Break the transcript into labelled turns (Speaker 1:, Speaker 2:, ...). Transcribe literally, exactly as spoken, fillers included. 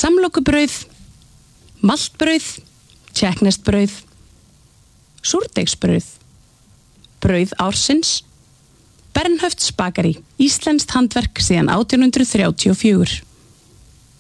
Speaker 1: samlokubrauð, maltbrauð, tékkneskt brauð, súrdeigsbrauð, brauð ársins, Bernhöfts bakari, íslenskt handverk síðan átján hundruð þrjátíu og fjögur.